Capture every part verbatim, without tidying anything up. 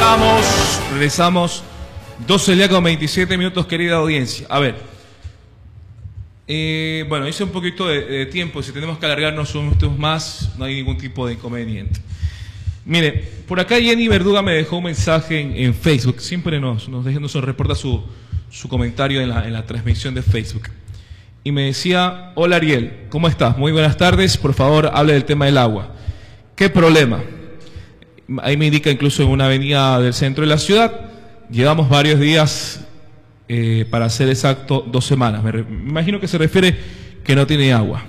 Regresamos, regresamos. doce ya con veintisiete minutos, querida audiencia. A ver. Eh, bueno, hice un poquito de, de tiempo. Si tenemos que alargarnos unos minutos más, no hay ningún tipo de inconveniente. Mire, por acá Jenny Verduga me dejó un mensaje en, en Facebook. Siempre nos, nos, deja, nos reporta su, su comentario en la, en la transmisión de Facebook. Y me decía: hola Ariel, ¿cómo estás? Muy buenas tardes, por favor hable del tema del agua. ¿Qué problema? Ahí me indica incluso en una avenida del centro de la ciudad. Llevamos varios días, eh, para ser exacto, dos semanas. Me, me imagino que se refiere que no tiene agua.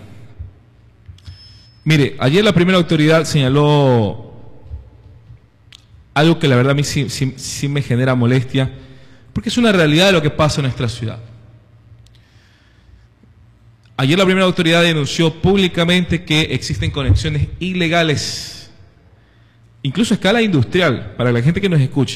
Mire, ayer la primera autoridad señaló algo que la verdad a mí sí, sí, sí me genera molestia, porque es una realidad de lo que pasa en nuestra ciudad. Ayer la primera autoridad denunció públicamente que existen conexiones ilegales, incluso a escala industrial, para la gente que nos escucha.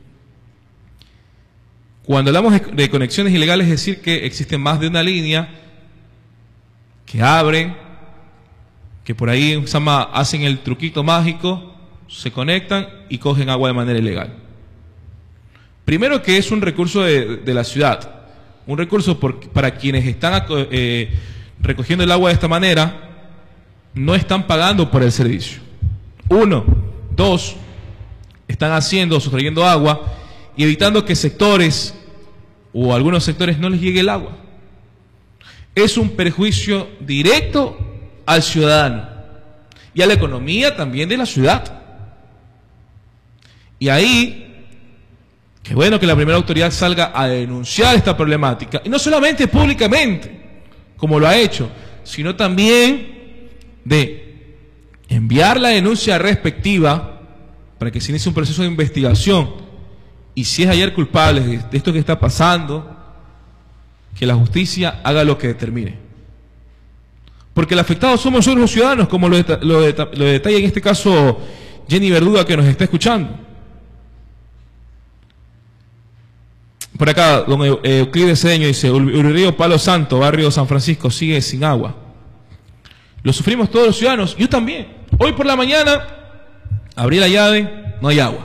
Cuando hablamos de conexiones ilegales, es decir que existen más de una línea que abren, que por ahí hacen el truquito mágico, se conectan y cogen agua de manera ilegal. Primero, que es un recurso de, de la ciudad, un recurso por, para quienes están eh, recogiendo el agua de esta manera, no están pagando por el servicio. Uno. Dos, están haciendo, sustrayendo agua y evitando que sectores o algunos sectores no les llegue el agua. Es un perjuicio directo al ciudadano y a la economía también de la ciudad. Y ahí, qué bueno que la primera autoridad salga a denunciar esta problemática, y no solamente públicamente, como lo ha hecho, sino también de enviar la denuncia respectiva para que se inicie un proceso de investigación, y si es hallar culpables de, de esto que está pasando, que la justicia haga lo que determine. Porque el afectado somos nosotros los ciudadanos, como lo, de, lo, de, lo detalla en este caso Jenny Verduga, que nos está escuchando. Por acá, don Euclides Cedeño dice: Urirío Palo Santo, barrio San Francisco, sigue sin agua. Lo sufrimos todos los ciudadanos, yo también. Hoy por la mañana abrí la llave, no hay agua.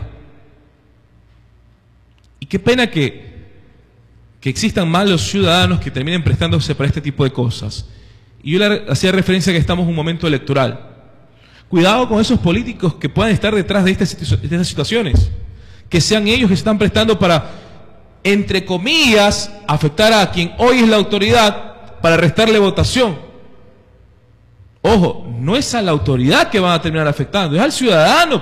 Y qué pena que, que existan malos ciudadanos que terminen prestándose para este tipo de cosas. Y yo le hacía referencia a que estamos en un momento electoral. Cuidado con esos políticos que puedan estar detrás de estas, de estas situaciones. Que sean ellos que se están prestando para, entre comillas, afectar a quien hoy es la autoridad para restarle votación. Ojo, no es a la autoridad que van a terminar afectando, es al ciudadano.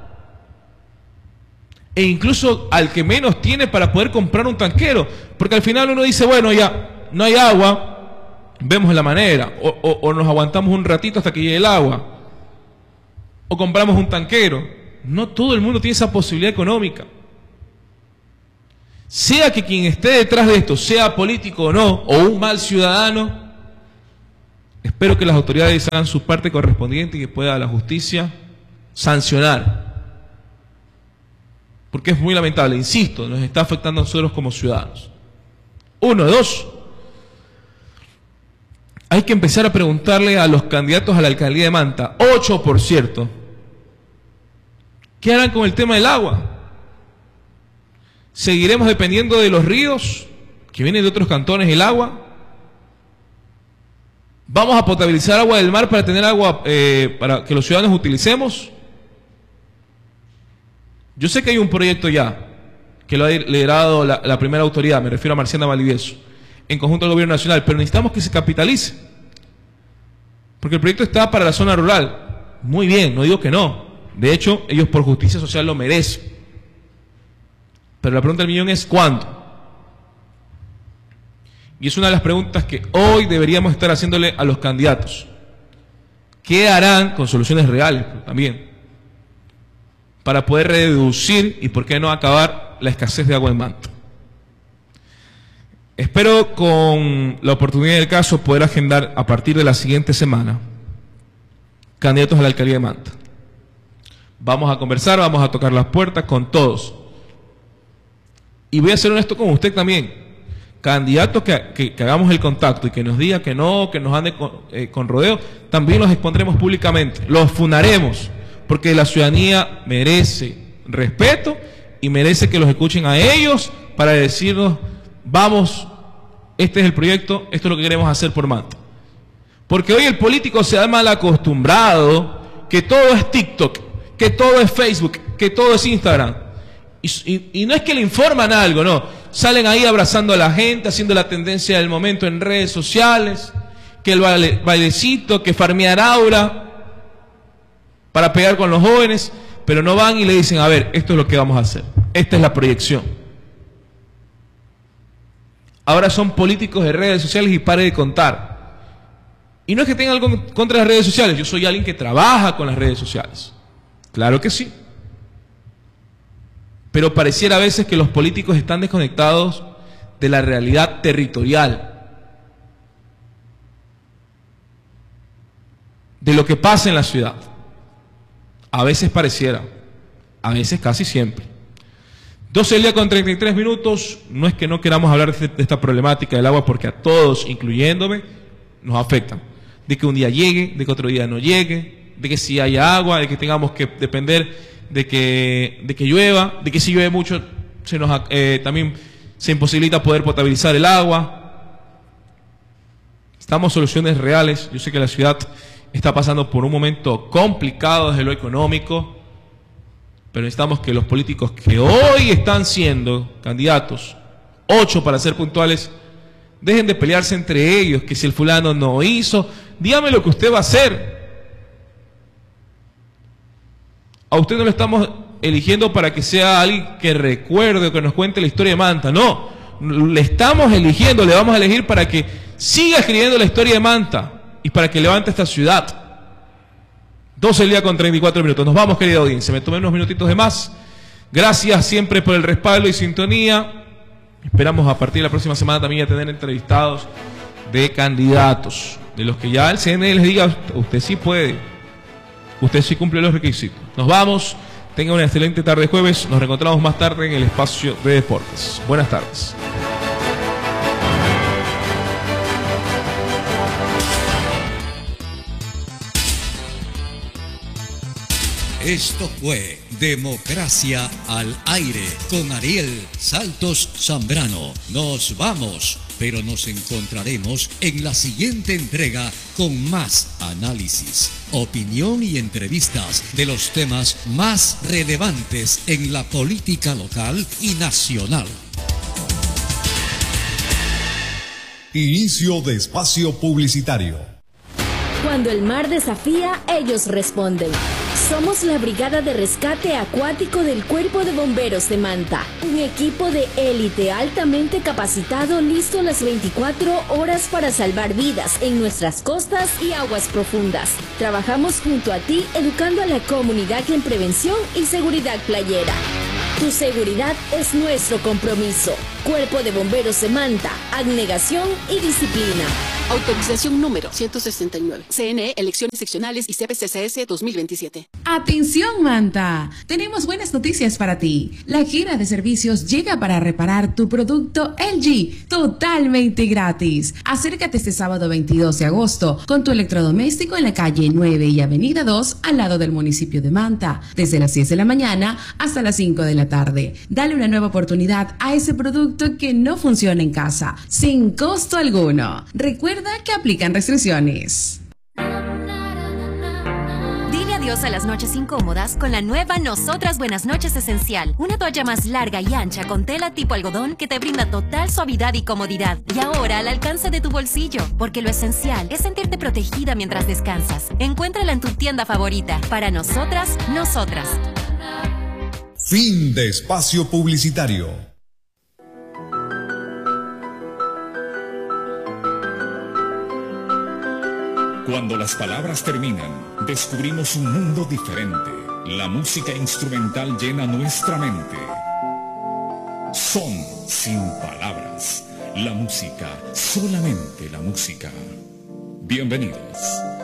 E incluso al que menos tiene para poder comprar un tanquero. Porque al final uno dice: bueno, ya, no hay agua, vemos la manera. O, o, o nos aguantamos un ratito hasta que llegue el agua. O compramos un tanquero. No todo el mundo tiene esa posibilidad económica. Sea que quien esté detrás de esto sea político o no, o un mal ciudadano, espero que las autoridades hagan su parte correspondiente y que pueda la justicia sancionar. Porque es muy lamentable, insisto, nos está afectando a nosotros como ciudadanos. Uno, dos. Hay que empezar a preguntarle a los candidatos a la alcaldía de Manta, ocho por cierto, ¿qué harán con el tema del agua? ¿Seguiremos dependiendo de los ríos que vienen de otros cantones el agua? ¿Vamos a potabilizar agua del mar para tener agua eh, para que los ciudadanos utilicemos? Yo sé que hay un proyecto ya, que lo ha liderado la, la primera autoridad, me refiero a Marciana Valdivieso, en conjunto al gobierno nacional, pero necesitamos que se capitalice. Porque el proyecto está para la zona rural. Muy bien, no digo que no. De hecho, ellos por justicia social lo merecen. Pero la pregunta del millón es: ¿cuándo? Y es una de las preguntas que hoy deberíamos estar haciéndole a los candidatos. ¿Qué harán con soluciones reales también para poder reducir y por qué no acabar la escasez de agua en Manta? Espero con la oportunidad del caso poder agendar a partir de la siguiente semana candidatos a la alcaldía de Manta. Vamos a conversar, vamos a tocar las puertas con todos. Y voy a ser honesto con usted también. Candidatos que, que, que hagamos el contacto y que nos diga que no, que nos ande con, eh, con rodeo, también los expondremos públicamente, los funaremos, porque la ciudadanía merece respeto y merece que los escuchen a ellos para decirnos, vamos, este es el proyecto, esto es lo que queremos hacer por Manta. Porque hoy el político se ha mal acostumbrado que todo es TikTok, que todo es Facebook, que todo es Instagram. Y, y, y no es que le informan algo, no. Salen ahí abrazando a la gente, haciendo la tendencia del momento en redes sociales, que el baile, bailecito, que farmear aura para pegar con los jóvenes, pero no van y le dicen, a ver, esto es lo que vamos a hacer. Esta es la proyección. Ahora son políticos de redes sociales y pare de contar. Y no es que tenga algo contra las redes sociales, yo soy alguien que trabaja con las redes sociales. Claro que sí. Pero pareciera a veces que los políticos están desconectados de la realidad territorial, de lo que pasa en la ciudad. A veces pareciera, a veces casi siempre. doce del día con treinta y tres minutos, no es que no queramos hablar de esta problemática del agua porque a todos, incluyéndome, nos afectan. De que un día llegue, de que otro día no llegue, de que si haya agua, de que tengamos que depender de que, de que llueva, de que si llueve mucho se nos, eh, también se imposibilita poder potabilizar el agua. Estamos soluciones reales. Yo sé que la ciudad está pasando por un momento complicado desde lo económico, pero necesitamos que los políticos que hoy están siendo candidatos, ocho para ser puntuales, dejen de pelearse entre ellos, que si el fulano no hizo, dígame lo que usted va a hacer. A usted no lo estamos eligiendo para que sea alguien que recuerde o que nos cuente la historia de Manta, no, le estamos eligiendo, le vamos a elegir para que siga escribiendo la historia de Manta y para que levante esta ciudad. doce del día con treinta y cuatro minutos. Nos vamos, querida audiencia. Me tomé unos minutitos de más. Gracias siempre por el respaldo y sintonía. Esperamos a partir de la próxima semana también a tener entrevistados de candidatos, de los que ya el C N E les diga, usted sí puede, usted sí cumple los requisitos. Nos vamos. Tenga una excelente tarde de jueves. Nos reencontramos más tarde en el espacio de deportes. Buenas tardes. Esto fue Democracia al Aire con Ariel Saltos Zambrano. Nos vamos, pero nos encontraremos en la siguiente entrega con más análisis, opinión y entrevistas de los temas más relevantes en la política local y nacional. Inicio de espacio publicitario. Cuando el mar desafía, ellos responden. Somos la Brigada de Rescate Acuático del Cuerpo de Bomberos de Manta. Un equipo de élite altamente capacitado listo las veinticuatro horas para salvar vidas en nuestras costas y aguas profundas. Trabajamos junto a ti educando a la comunidad en prevención y seguridad playera. Tu seguridad es nuestro compromiso. Cuerpo de Bomberos de Manta, abnegación y disciplina. Autorización número ciento sesenta y nueve. C N E, Elecciones Seccionales y C P C C S dos mil veintisiete. ¡Atención, Manta! Tenemos buenas noticias para ti. La gira de servicios llega para reparar tu producto L G totalmente gratis. Acércate este sábado veintidós de agosto con tu electrodoméstico en la calle nueve y avenida dos al lado del municipio de Manta, desde las diez de la mañana hasta las cinco de la tarde. Dale una nueva oportunidad a ese producto que no funciona en casa, sin costo alguno. Recuerda que aplican restricciones. Dile adiós a las noches incómodas con la nueva Nosotras Buenas Noches Esencial. Una toalla más larga y ancha con tela tipo algodón que te brinda total suavidad y comodidad. Y ahora al alcance de tu bolsillo, porque lo esencial es sentirte protegida mientras descansas. Encuéntrala en tu tienda favorita. Para nosotras, nosotras. Fin de espacio publicitario. Cuando las palabras terminan, descubrimos un mundo diferente. La música instrumental llena nuestra mente. Son sin palabras. La música, solamente la música. Bienvenidos.